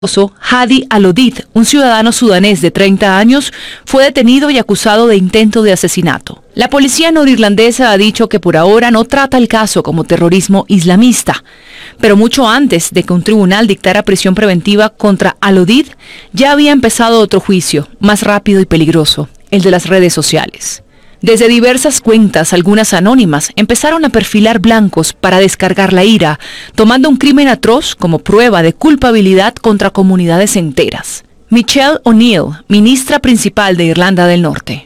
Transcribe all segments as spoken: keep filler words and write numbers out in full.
Hadi Al-Odid, un ciudadano sudanés de treinta años, fue detenido y acusado de intento de asesinato. La policía norirlandesa ha dicho que por ahora no trata el caso como terrorismo islamista, pero mucho antes de que un tribunal dictara prisión preventiva contra Al-Odid, ya había empezado otro juicio, más rápido y peligroso, el de las redes sociales. Desde diversas cuentas, algunas anónimas, empezaron a perfilar blancos para descargar la ira, tomando un crimen atroz como prueba de culpabilidad contra comunidades enteras. Michelle O'Neill, ministra principal de Irlanda del Norte.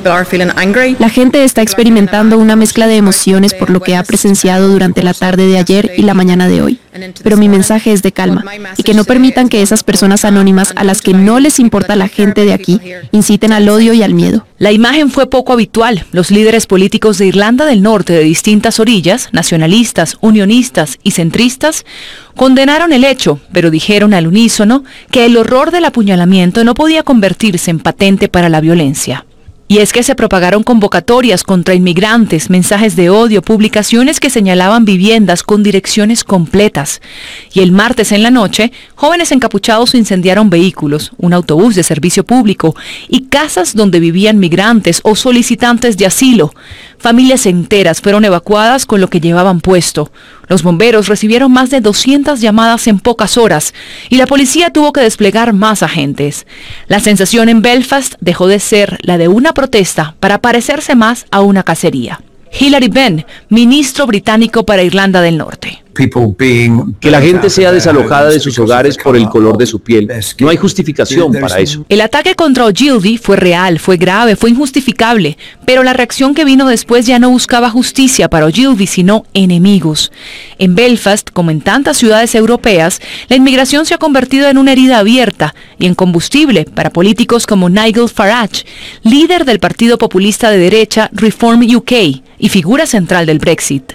La gente está experimentando una mezcla de emociones por lo que ha presenciado durante la tarde de ayer y la mañana de hoy. Pero mi mensaje es de calma y que no permitan que esas personas anónimas a las que no les importa la gente de aquí inciten al odio y al miedo. La imagen fue poco habitual. Los líderes políticos de Irlanda del Norte de distintas orillas, nacionalistas, unionistas y centristas, condenaron el hecho, pero dijeron al unísono que el horror del apuñalamiento no podía convertirse en patente para la violencia. Y es que se propagaron convocatorias contra inmigrantes, mensajes de odio, publicaciones que señalaban viviendas con direcciones completas. Y el martes en la noche, jóvenes encapuchados incendiaron vehículos, un autobús de servicio público y casas donde vivían migrantes o solicitantes de asilo. Familias enteras fueron evacuadas con lo que llevaban puesto. Los bomberos recibieron más de doscientas llamadas en pocas horas y la policía tuvo que desplegar más agentes. La sensación en Belfast dejó de ser la de una protesta para parecerse más a una cacería. Hilary Benn, ministro británico para Irlanda del Norte. Que la gente sea desalojada de sus hogares por el color de su piel. No hay justificación para eso. El ataque contra Ogilvy fue real, fue grave, fue injustificable, pero la reacción que vino después ya no buscaba justicia para Ogilvy, sino enemigos. En Belfast, como en tantas ciudades europeas, la inmigración se ha convertido en una herida abierta y en combustible para políticos como Nigel Farage, líder del partido populista de derecha Reform U K y figura central del Brexit.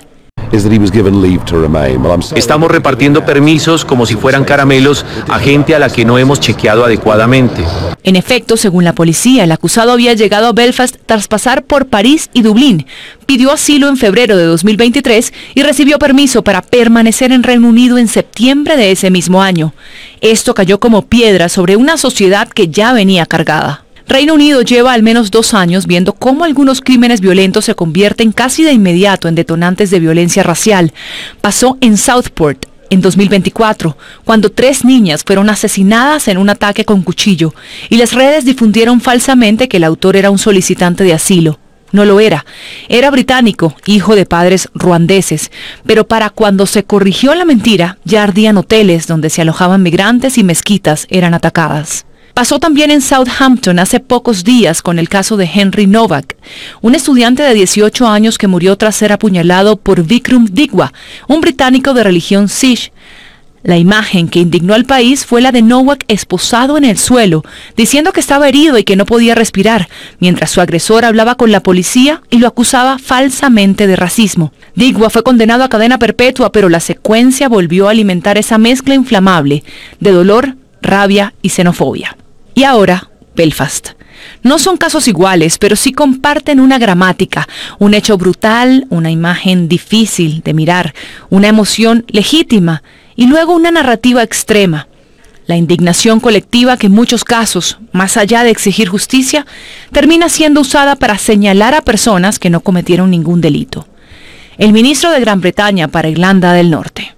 Estamos repartiendo permisos como si fueran caramelos a gente a la que no hemos chequeado adecuadamente. En efecto, según la policía, el acusado había llegado a Belfast tras pasar por París y Dublín. Pidió asilo en febrero de dos mil veintitrés y recibió permiso para permanecer en Reino Unido en septiembre de ese mismo año. Esto cayó como piedra sobre una sociedad que ya venía cargada. Reino Unido lleva al menos dos años viendo cómo algunos crímenes violentos se convierten casi de inmediato en detonantes de violencia racial. Pasó en Southport en dos mil veinticuatro, cuando tres niñas fueron asesinadas en un ataque con cuchillo y las redes difundieron falsamente que el autor era un solicitante de asilo. No lo era. Era británico, hijo de padres ruandeses, pero para cuando se corrigió la mentira, ya ardían hoteles donde se alojaban migrantes y mezquitas eran atacadas. Pasó también en Southampton hace pocos días con el caso de Henry Novak, un estudiante de dieciocho años que murió tras ser apuñalado por Vikram Digwa, un británico de religión Sikh. La imagen que indignó al país fue la de Novak esposado en el suelo, diciendo que estaba herido y que no podía respirar, mientras su agresor hablaba con la policía y lo acusaba falsamente de racismo. Digwa fue condenado a cadena perpetua, pero la secuencia volvió a alimentar esa mezcla inflamable de dolor, rabia y xenofobia. Y ahora, Belfast. No son casos iguales, pero sí comparten una gramática, un hecho brutal, una imagen difícil de mirar, una emoción legítima y luego una narrativa extrema. La indignación colectiva que en muchos casos, más allá de exigir justicia, termina siendo usada para señalar a personas que no cometieron ningún delito. El ministro de Gran Bretaña para Irlanda del Norte.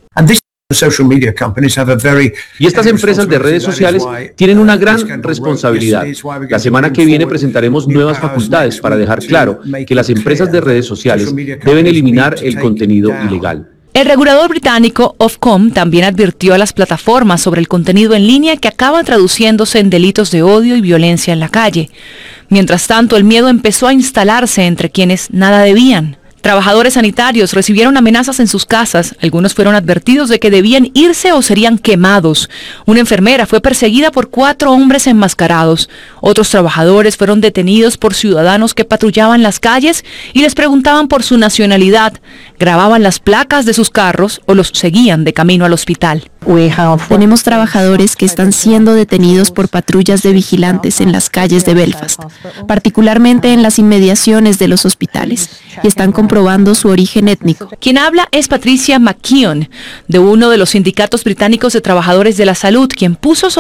Y estas empresas de redes sociales tienen una gran responsabilidad. La semana que viene presentaremos nuevas facultades para dejar claro que las empresas de redes sociales deben eliminar el contenido ilegal. El regulador británico Ofcom también advirtió a las plataformas sobre el contenido en línea que acaba traduciéndose en delitos de odio y violencia en la calle. Mientras tanto, el miedo empezó a instalarse entre quienes nada debían. Trabajadores sanitarios recibieron amenazas en sus casas, algunos fueron advertidos de que debían irse o serían quemados. Una enfermera fue perseguida por cuatro hombres enmascarados. Otros trabajadores fueron detenidos por ciudadanos que patrullaban las calles y les preguntaban por su nacionalidad, grababan las placas de sus carros o los seguían de camino al hospital. Tenemos trabajadores que están siendo detenidos por patrullas de vigilantes en las calles de Belfast, particularmente en las inmediaciones de los hospitales, y están comprometidos comprobando su origen étnico. Quien habla es Patricia McKeon, de uno de los sindicatos británicos de trabajadores de la salud, quien puso sobre